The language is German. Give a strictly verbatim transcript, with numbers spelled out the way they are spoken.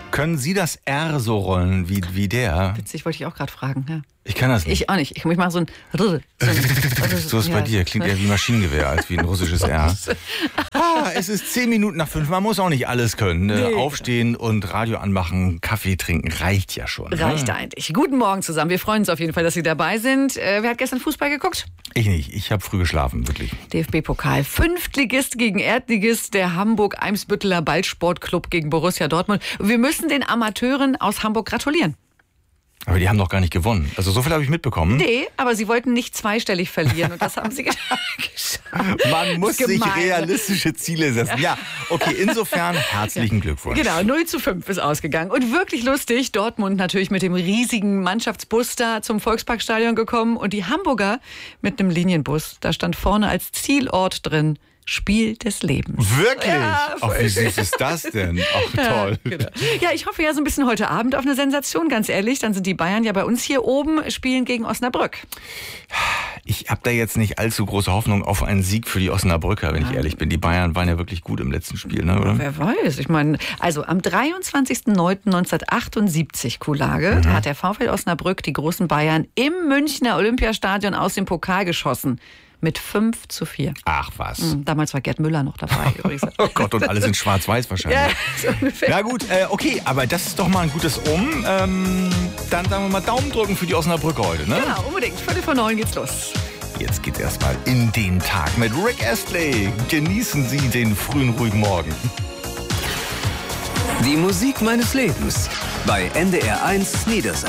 Können Sie das R so rollen wie, wie der? Witzig, wollte ich auch gerade fragen. Ja. Ich kann das nicht. Ich auch nicht. Ich, ich mache so ein... So ein so ist es bei dir. Klingt eher wie Maschinengewehr als wie ein russisches R. Ah, es ist zehn Minuten nach fünf. Man muss auch nicht alles können. Ne? Nee. Aufstehen und Radio anmachen, Kaffee trinken, reicht ja schon. Reicht ne? eigentlich. Guten Morgen zusammen. Wir freuen uns auf jeden Fall, dass Sie dabei sind. Äh, wer hat gestern Fußball geguckt? Ich nicht. Ich habe früh geschlafen, wirklich. D F B-Pokal. Fünftligist gegen Erdligist. Der Hamburg-Eimsbütteler Ballsportclub gegen Borussia Dortmund. Wir müssen den Amateuren aus Hamburg gratulieren. Aber die haben doch gar nicht gewonnen. Also so viel habe ich mitbekommen. Nee, aber sie wollten nicht zweistellig verlieren und das haben sie geschafft. Man muss sich gemein. realistische Ziele setzen. Ja, okay, insofern herzlichen Glückwunsch. Genau, null zu fünf ist ausgegangen. Und wirklich lustig, Dortmund natürlich mit dem riesigen Mannschaftsbus da zum Volksparkstadion gekommen und die Hamburger mit einem Linienbus. Da stand vorne als Zielort drin: Spiel des Lebens. Wirklich? Ja, Ach, wie süß ist das denn? Ach, toll. Ja, genau. Ja, ich hoffe ja so ein bisschen heute Abend auf eine Sensation, ganz ehrlich. Dann sind die Bayern ja bei uns hier oben, spielen gegen Osnabrück. Ich habe da jetzt nicht allzu große Hoffnung auf einen Sieg für die Osnabrücker, wenn ich ehrlich bin. Die Bayern waren ja wirklich gut im letzten Spiel, ne, oder? Wer weiß. Ich meine, also am dreiundzwanzigsten neunten neunzehnhundertachtundsiebzig, Kuhlage, mhm. hat der VfL Osnabrück die großen Bayern im Münchner Olympiastadion aus dem Pokal geschossen. Mit fünf zu vier. Ach was. Mhm, damals war Gerd Müller noch dabei. Übrigens. Oh Gott, und alles in schwarz-weiß wahrscheinlich. Ja, so ungefähr. Na gut, äh, okay, aber das ist doch mal ein gutes Um. Ähm, dann sagen wir mal Daumen drücken für die Osnabrücker heute, ne? Genau, unbedingt. Viertel vor neun geht's los. Jetzt geht's erstmal in den Tag mit Rick Astley. Genießen Sie den frühen, ruhigen Morgen. Die Musik meines Lebens bei N D R eins Niedersachsen.